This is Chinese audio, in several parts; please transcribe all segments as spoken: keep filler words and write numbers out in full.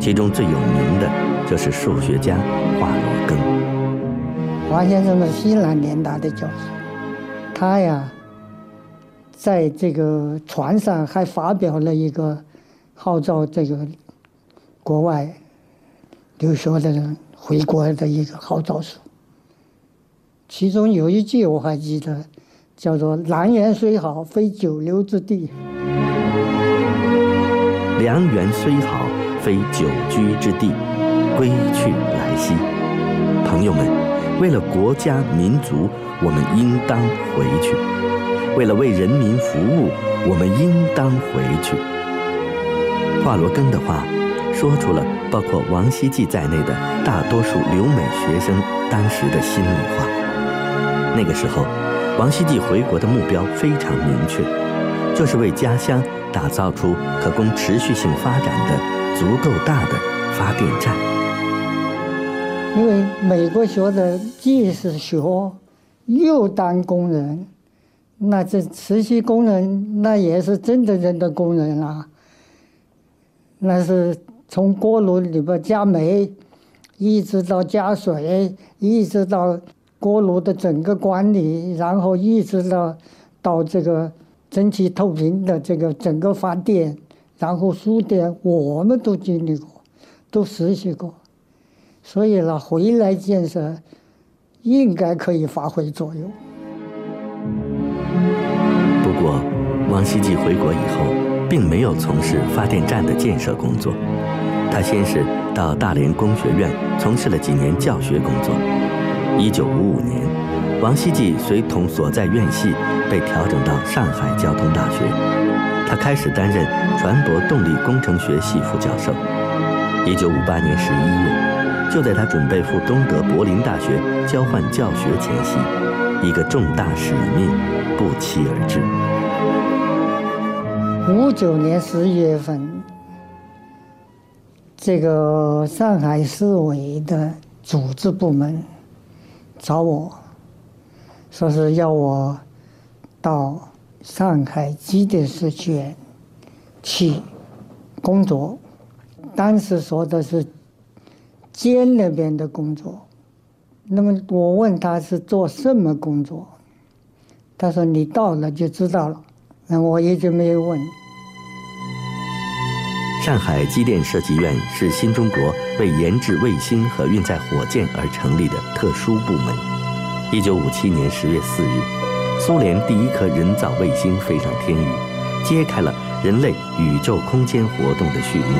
其中最有名的就是数学家华罗庚。 华先生是西南联大的教授，他呀在这个船上还发表了一个号召这个国外留学的人回国的一个号召书，其中有一句我还记得，叫做“良缘虽好，非久留之地”。 良缘虽好，非久居之地，归去来兮。朋友们，为了国家民族，我们应当回去；为了为人民服务，我们应当回去。华罗庚的话说出了包括王希季在内的大多数留美学生当时的心里话。那个时候，王希季回国的目标非常明确，就是为家乡打造出可供持续性发展的足够大的发电站。 因为美国学的既是学又当工人，那这持续工人那也是真的人的工人啊，那是从锅炉里边加煤，一直到加水，一直到锅炉的整个管理，然后一直到到这个蒸汽透明的这个整个发电，然后输电，我们都经历过，都实习过，所以呢，回来建设应该可以发挥作用。 不过，王希季回国以后，并没有从事发电站的建设工作，他先是到大连工学院从事了几年教学工作。一九五五年，王希季随同所在院系被调整到上海交通大学，他开始担任船舶动力工程学系副教授。一九五八年十一月，就在他准备赴东德柏林大学交换教学前夕，一个重大使命不期而至。 五九年十一月份，这个上海市委的组织部门找我，说是要我到上海机电设计院去工作。当时说的是监那边的工作，那么我问他是做什么工作，他说你到了就知道了，那我一直没有问。 上海机电设计院是新中国为研制卫星和运载火箭而成立的特殊部门。一九五七年十月四日，苏联第一颗人造卫星飞上天宇，揭开了人类宇宙空间活动的序幕。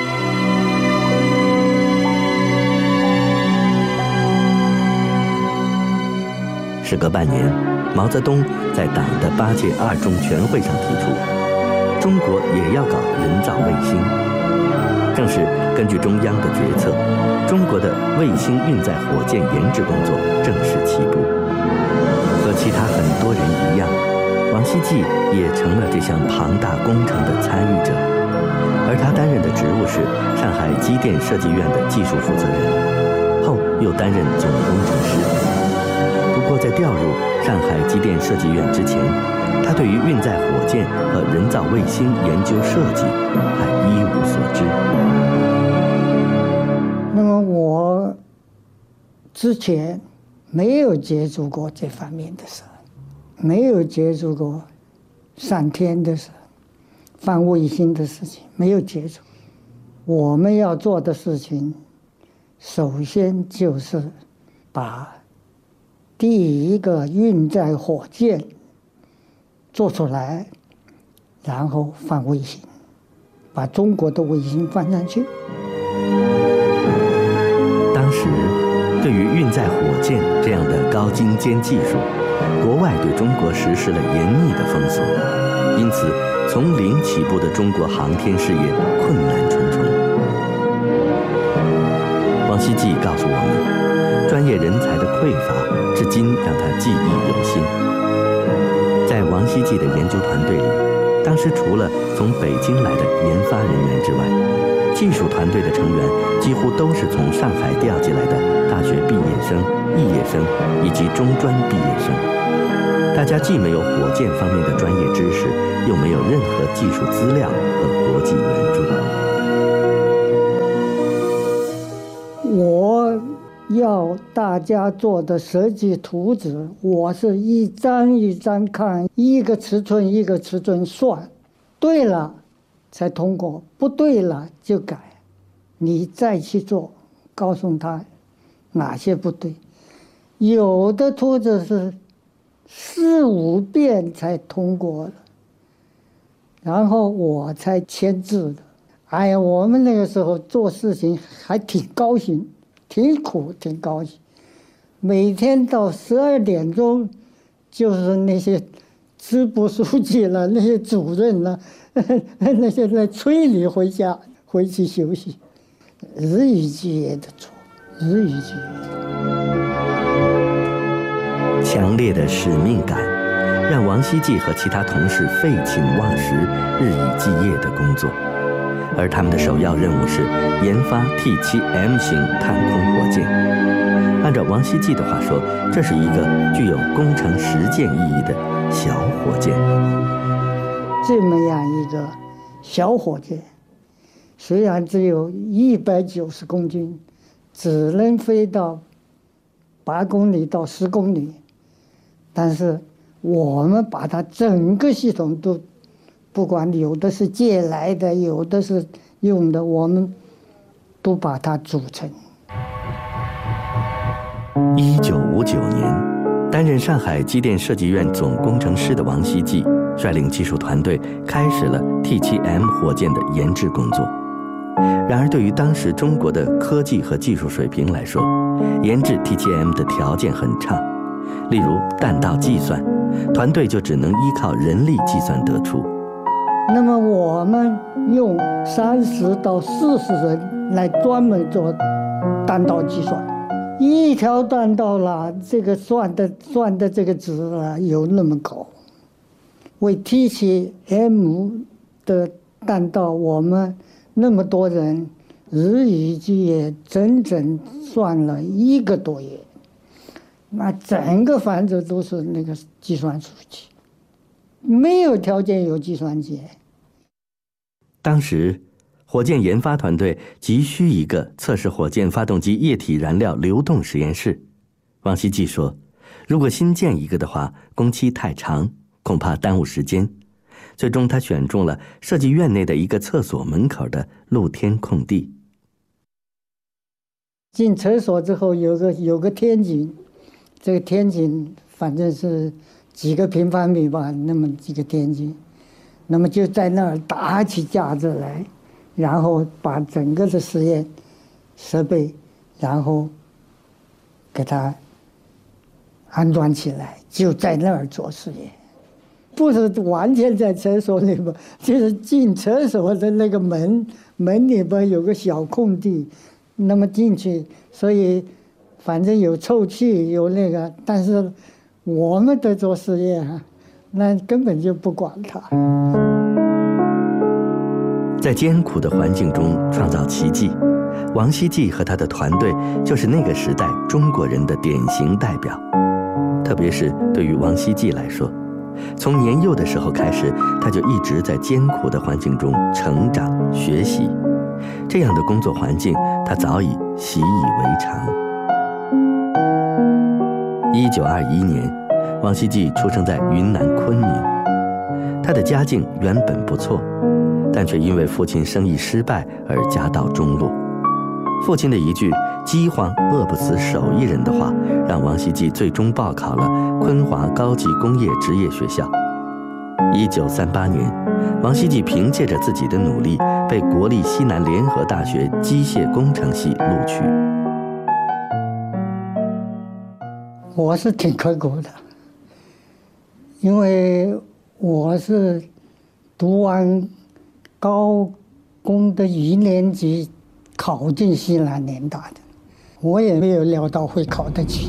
时隔半年，毛泽东在党的八届二中全会上提出，中国也要搞人造卫星。正是根据中央的决策，中国的卫星运载火箭研制工作正式起步。和其他很多人一样，王希季也成了这项庞大工程的参与者，而他担任的职务是上海机电设计院的技术负责人，后又担任总工程师。不过在调入上海机电设计院之前，他对于运载火箭和人造卫星研究设计还一无所知。 那么我之前没有接触过这方面的事，没有接触过上天的事、放卫星的事情，没有接触。我们要做的事情，首先就是把第一个运载火箭做出来，然后放卫星，把中国的卫星放上去。 当时对于运载火箭这样的高精尖技术，国外对中国实施了严密的封锁，因此从零起步的中国航天事业困难重重。王希季告诉我们，专业人才的匮乏至今让他记忆犹新。在王希季的研究团队里，当时除了从北京来的研发人员之外，技术团队的成员几乎都是从上海调进来的大学毕业生、肄业生以及中专毕业生。大家既没有火箭方面的专业知识，又没有任何技术资料和国际援助。 要大家做的设计图纸，我是一张一张看，一个尺寸一个尺寸算，对了才通过，不对了就改。你再去做，告诉他哪些不对。有的图纸是四五遍才通过的，然后我才签字的。哎呀，我们那个时候做事情还挺高兴，挺苦，挺高兴。每天到十二点钟，就是那些支部书记了，那些主任了，那些来催你回家，回去休息。日以继夜的做，日以继夜。 强烈的使命感，让王希季和其他同事废寝忘食，日以继夜的工作。而他们的首要任务是研发 T 七 M 型探空火箭。按照王希季的话说，这是一个具有工程实践意义的小火箭。 这么样一个小火箭，虽然只有一百九十公斤，只能飞到八公里到十公里，但是我们把它整个系统都，不管有的是借来的，有的是用的，我们都把它组成。 一九五九年，担任上海机电设计院总工程师的王希季率领技术团队开始了 T 七 M 火箭的研制工作。然而，对于当时中国的科技和技术水平来说，研制 T 七 M 的条件很差。例如弹道计算，团队就只能依靠人力计算得出。 那么我们用三十到四十人来专门做弹道计算，一条弹道啦，这个算的算的这个值啊有那么高。为 T 七 M 的弹道，我们那么多人日以继夜，整整算了一个多月。那整个房子都是那个计算数据，没有条件有计算机。 当时，火箭研发团队急需一个测试火箭发动机液体燃料流动实验室。王希季说，如果新建一个的话，工期太长，恐怕耽误时间。最终他选中了设计院内的一个厕所门口的露天空地。 进厕所之后有个有个天井，这个天井反正是几个平方米吧，那么几个天井，那么就在那儿搭起架子来，然后把整个的实验设备，然后给它安装起来，就在那儿做实验。不是完全在厕所里边，就是进厕所的那个门门里边有个小空地，那么进去，所以反正有臭气有那个，但是我们在做实验啊，那根本就不管它。 在艰苦的环境中创造奇迹，王希季和他的团队就是那个时代中国人的典型代表。特别是对于王希季来说，从年幼的时候开始，他就一直在艰苦的环境中成长学习，这样的工作环境他早已习以为常。一九二一年，王希季出生在云南昆明，他的家境原本不错，但却因为父亲生意失败而家道中落。父亲的一句“饥荒饿不死手艺人”的话，让王希季最终报考了昆华高级工业职业学校。一九三八年，王希季凭借着自己的努力，被国立西南联合大学机械工程系录取。 我是挺刻苦的，因为我是读完高工的一年级考进西南联大的，我也没有料到会考得起。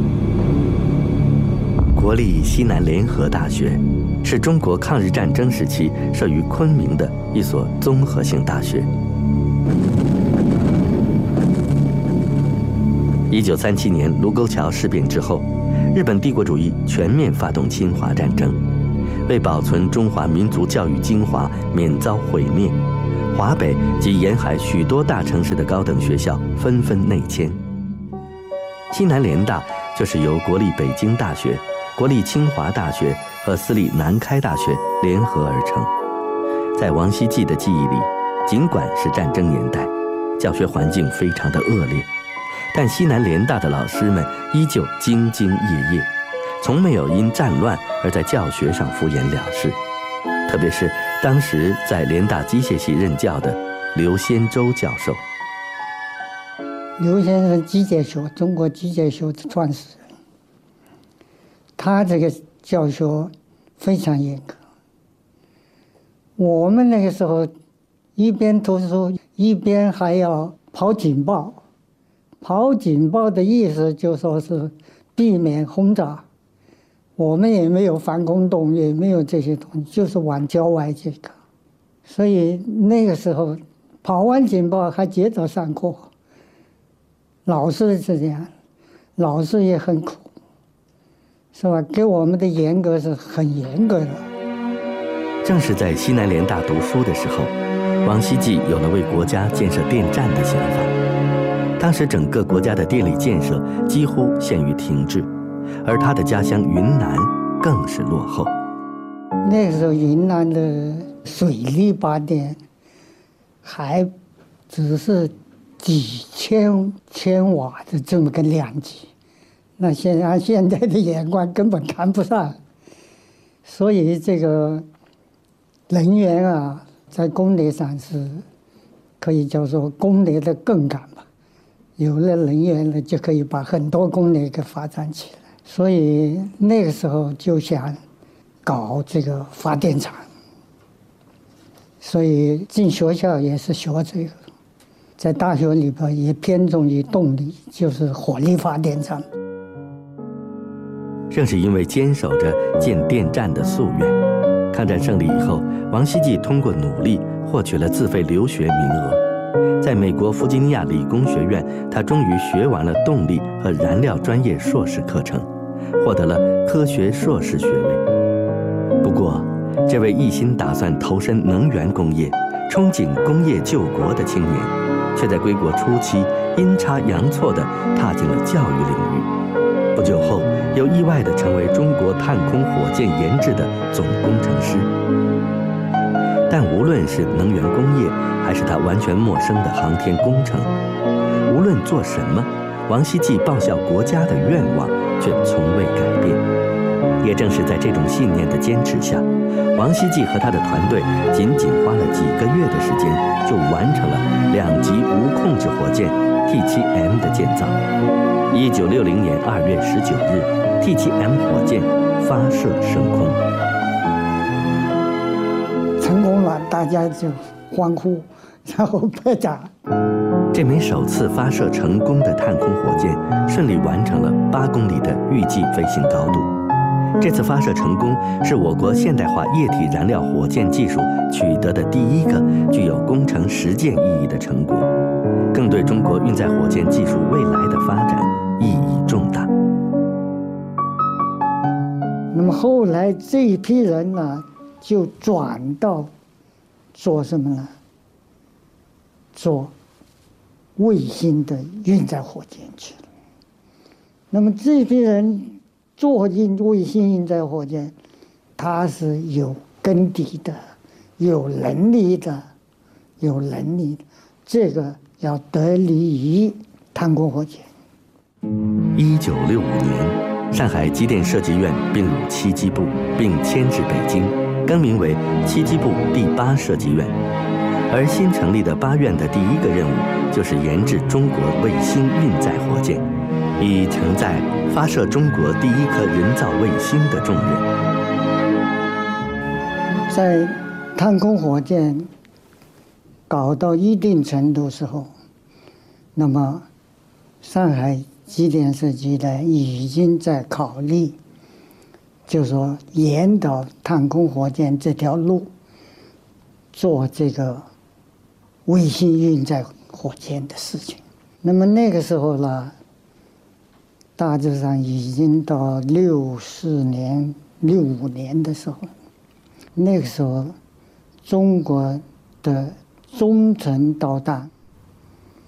国立西南联合大学是中国抗日战争时期设于昆明的一所综合性大学。一九三七年卢沟桥事变之后，日本帝国主义全面发动侵华战争，为保存中华民族教育精华免遭毁灭，华北及沿海许多大城市的高等学校纷纷内迁。 西南联大就是由国立北京大学、国立清华大学和私立南开大学联合而成。在王希季的记忆里，尽管是战争年代，教学环境非常的恶劣，但西南联大的老师们依旧兢兢业业，从没有因战乱而在教学上敷衍了事。特别是当时在联大机械系任教的刘先洲教授。 刘先生机械学，中国机械学的创始人，他这个教学非常严格。我们那个时候一边读书一边还要跑警报，跑警报的意思就说是避免轰炸。我们也没有防空洞，也没有这些东西，就是往郊外去搞。所以那个时候跑完警报还接着上课，老师是这样，老师也很苦，是吧？给我们的严格是很严格的。 正是在西南联大读书的时候，王希季有了为国家建设电站的想法。当时整个国家的电力建设几乎陷于停滞，而他的家乡云南更是落后。 那个时候云南的水力发电还只是几千千瓦的这么个量级，那现按现在的眼光根本看不上。所以这个能源啊，在工业上是可以叫做工业的杠杆吧。有了能源了，就可以把很多工业给发展起来。所以那个时候就想搞这个发电厂，所以进学校也是学这个，在大学里边也偏重于动力，就是火力发电厂。 正是因为坚守着建电站的夙愿，抗战胜利以后，王希季通过努力获取了自费留学名额。在美国弗吉尼亚理工学院，他终于学完了动力和燃料专业硕士课程，获得了科学硕士学位。不过，这位一心打算投身能源工业、憧憬工业救国的青年，却在归国初期阴差阳错地踏进了教育领域。不久后，又意外地成为中国太空火箭研制的总工程师。但无论是能源工业，还是他完全陌生的航天工程，无论做什么，王希季报效国家的愿望却从未改变。也正是在这种信念的坚持下，王希季和他的团队仅仅花了几个月的时间，就完成了两级无控制火箭 T 七 M 的建造。一九六零年二月十九日 ，T 七 M 火箭发射升空， 成功了，大家就欢呼，然后拍掌。 这枚首次发射成功的太空火箭顺利完成了八公里的预计飞行高度。这次发射成功是我国现代化液体燃料火箭技术取得的第一个具有工程实践意义的成果，更对中国运载火箭技术未来的发展意义重大。 那么后来这一批人呢，就转到做什么呢？做卫星的运载火箭去了。那么这批人做进卫星运载火箭，他是有根底的，有能力的，有能力的，这个要得力于太空火箭。 一九六五年，上海机电设计院并入七机部，并迁至北京，更名为七机部第八设计院。而新成立的八院的第一个任务，就是研制中国卫星运载火箭，以承载发射中国第一颗人造卫星的重任。 在太空火箭搞到一定程度时候，那么上海机电设计呢已经在考虑，就说沿导太空火箭这条路做这个卫星运载火箭的事情。那么那个时候呢，大致上已经到六四年、六五年的时候，那个时候中国的中程导弹